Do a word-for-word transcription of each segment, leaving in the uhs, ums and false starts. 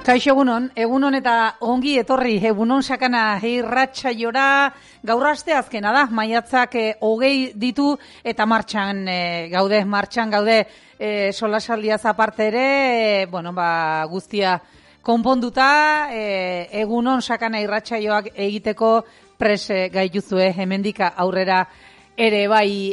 Kaixo egunon, egunon eta ongi etorri, egunon sakana irratsaiora, gaur aste azkena da, maiatzak e, hogei ditu eta martxan e, gaude, martxan gaude e, solasaldiaz aparte ere, e, bueno, ba, guztia konponduta, e, egunon sakana irratsaioak egiteko prese gaituzue hemendika aurrera ere bai,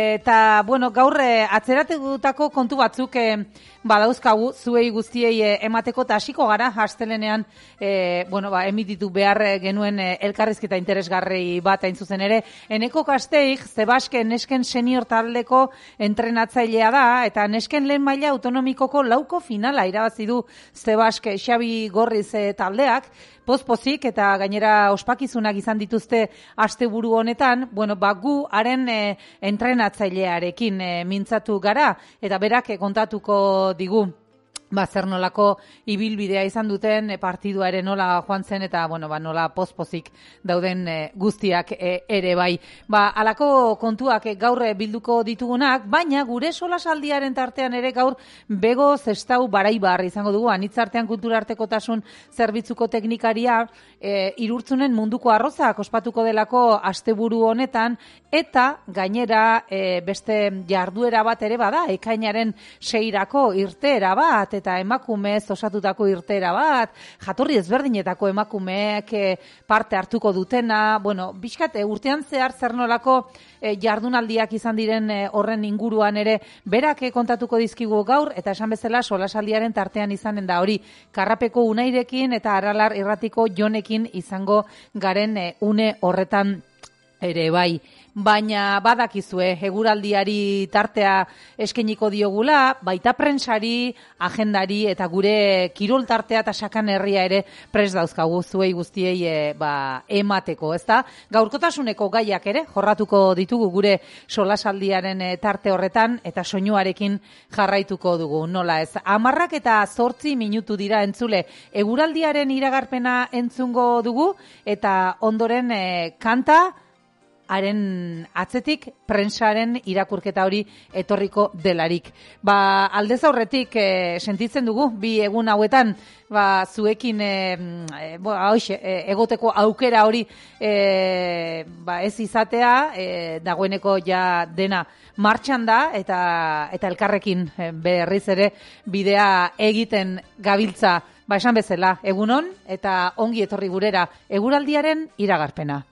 eta bueno, gaur atzeratutako kontu batzuk e, badauzkagu zuei guztiei e, emateko eta hasiko gara astelenean e, bueno, ba, emititu behar genuen e, elkarrizketa interesgarri bat hain zuzen ere. Eneko Kasteik, Zebaske nesken senior taldeko entrenatzailea da, eta nesken lehen maila autonomikoko lauko finala irabazi du Zebaske Xabi Gorriz e, taldeak, pozpozik eta gainera ospakizunak izan dituzte asteburu honetan, bueno, ba, gu haren e, entrenatzailearekin e, mintzatu gara, eta berak e, kontatuko digu ba, zer nolako ibilbidea izan duten e, partidua ere nola joan zen eta bueno, ba, nola pozpozik dauden e, guztiak e, ere bai. Ba, alako kontuak e, gaur bilduko ditugunak, baina gure solasaldiaren tartean ere gaur bego zestau baraibar izango dugu, anitzartean kulturartekotasun zerbitzuko teknikaria e, irurtzunen munduko arrozak ospatuko delako asteburu honetan, eta gainera e, beste jarduera bat ere bada, ekainaren seirako irteera bat, eta emakumez osatutako irtera bat, jatorri ezberdinetako emakumeek parte hartuko dutena, bueno, bizkat urtean zehar zer nolako e, jardunaldiak izan diren e, horren inguruan ere berak e, kontatuko dizkigu gaur, eta esan bezala solasaldiaren tartean izanen da hori, Karrapeko Unairekin eta Aralar Irratiko Jonekin izango garen e, une horretan ere bai. Baina badakizue, eguraldiari tartea eskeniko diogula, baita prensari, agendari eta gure kirol tartea eta sakan herria ere pres dauzkagu zuei guztiei e, ba, emateko, ezta? Gaurkotasuneko gaiak ere jorratuko ditugu gure solasaldiaren e, tarte horretan eta soinuarekin jarraituko dugu, nola ez? Hamarrak eta zortzi minutu dira entzule, eguraldiaren iragarpena entzungo dugu eta ondoren e, kanta, haren atzetik prensaren irakurketa hori etorriko delarik. Ba, aldez aurretik e, sentitzen dugu, bi egun hauetan, ba, zuekin e, e, bo, hoxe, e, egoteko aukera hori e, ba, ez izatea, e, dagoeneko ja dena martxan da, eta, eta elkarrekin e, berriz ere bidea egiten gabiltza, ba, esan bezala, egunon, eta ongi etorri gurera eguraldiaren iragarpena.